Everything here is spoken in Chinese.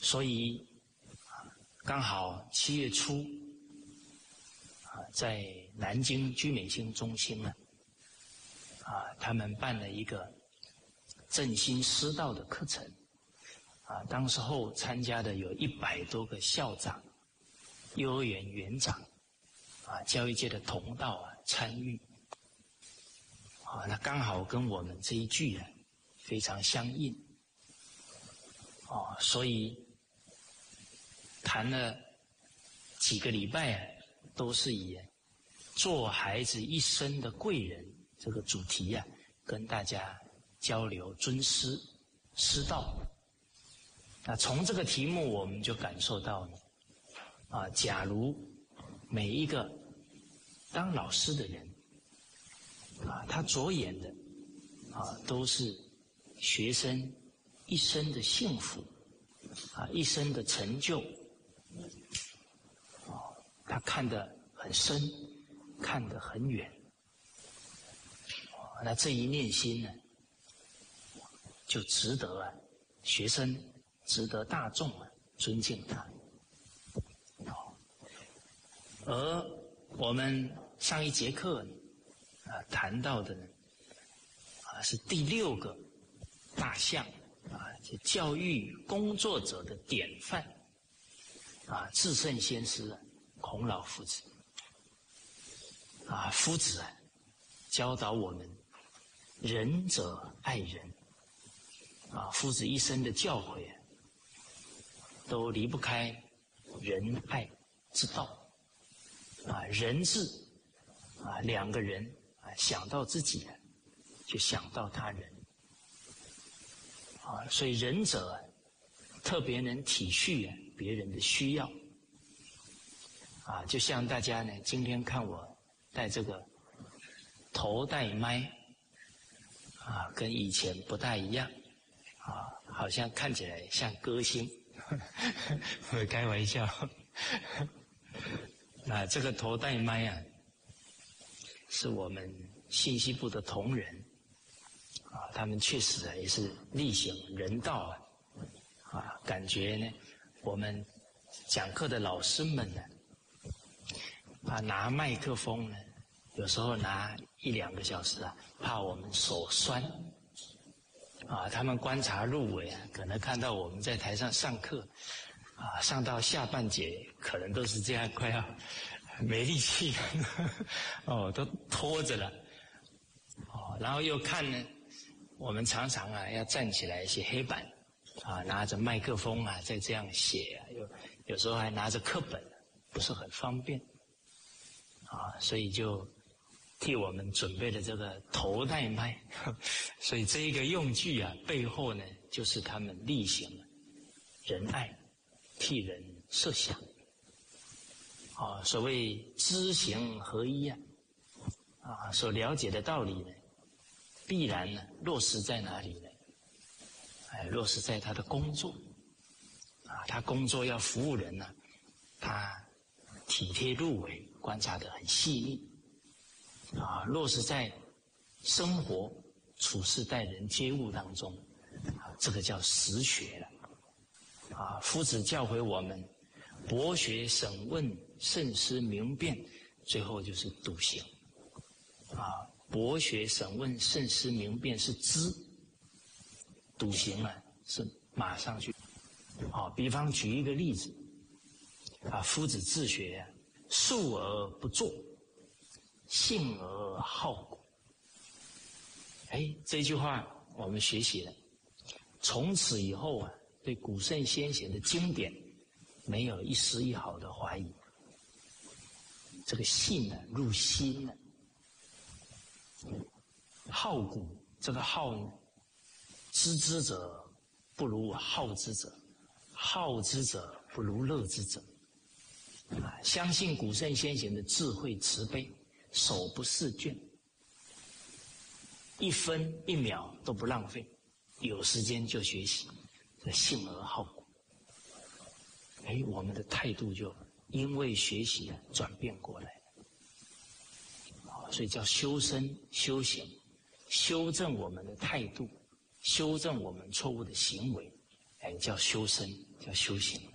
所以刚好7月初在南京居美心中心呢，他们办了一个振兴师道的课程，当时候参加的有100多个校长、幼儿园园长，教育界的同道参与，那刚好跟我们这一句非常相应，所以谈了几个礼拜都是以做孩子一生的贵人这个主题跟大家交流尊师师道。那从这个题目我们就感受到呢，假如每一个当老师的人他着眼的都是学生一生的幸福一生的成就，他看得很深，看得很远，那这一念心呢，就值得学生，值得大众尊敬他。而我们上一节课谈到的呢，是第6个大项就教育工作者的典范至圣先师孔老夫子夫子教导我们仁者爱人夫子一生的教诲都离不开仁爱之道人字2个人想到自己就想到他人所以仁者特别能体恤别人的需要就像大家呢今天看我戴这个头戴麦跟以前不大一样好像看起来像歌星我开玩笑那这个头戴麦是我们信息部的同仁他们确实也是力行人道感觉呢我们讲课的老师们呢拿麦克风呢有时候拿1-2个小时怕我们手酸他们观察入微可能看到我们在台上上课上到下半节可能都是这样快要没力气了都拖着了然后又看呢我们常常要站起来写黑板拿着麦克风再这样写有时候还拿着课本不是很方便所以就替我们准备了这个头戴麦所以这一个用具背后呢就是他们力行仁爱替人设想所谓知行合一所了解的道理呢必然呢落实在哪里呢落实在他的工作他工作要服务人他体贴入微，观察得很细腻落实在生活处事待人接物当中这个叫实学了夫子教诲我们博学审问慎思明辨，最后就是笃行博学审问慎思明辨是知，笃行是马上去比方举一个例子夫子自学述而不作，信而好古。这句话我们学习了，从此以后对古圣先贤的经典没有一丝一毫的怀疑。这个信入心了。好古，这个好呢，知之者不如好之者，好之者不如乐之者。相信古圣先贤的智慧慈悲，手不释卷，1分1秒都不浪费，有时间就学习，信而好古。我们的态度就因为学习转变过来了。所以叫修身修行，修正我们的态度，修正我们错误的行为， 叫修身，叫修行。